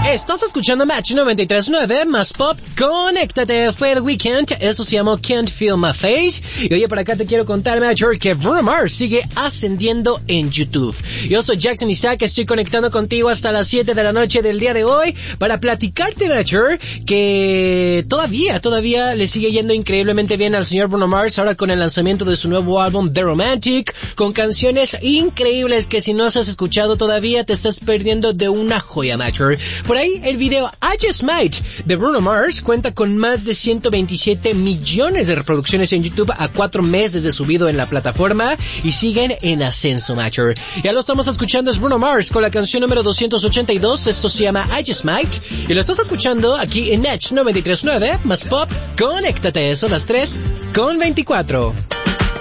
Estás escuchando Match 93.9 más pop. Conéctate, fue el Weekend. Eso se llamó Can't Feel My Face. Y oye, por acá te quiero contar, Matcher, que Bruno Mars sigue ascendiendo en YouTube. Yo soy Jackson Isaac, estoy conectando contigo hasta las 7 de la noche del día de hoy para platicarte, Matcher, que todavía le sigue yendo increíblemente bien al señor Bruno Mars, ahora con el lanzamiento de su nuevo álbum The Romantic, con canciones increíbles que si no has escuchado todavía te estás perdiendo de una joya, Matcher. Por ahí, el video I Just Might de Bruno Mars cuenta con más de 127 millones de reproducciones en YouTube a 4 meses de subido en la plataforma y siguen en ascenso, Matcher. Ya lo estamos escuchando, es Bruno Mars con la canción número 282, esto se llama I Just Might y lo estás escuchando aquí en Match 93.9 más pop. Conéctate, son las 3:24.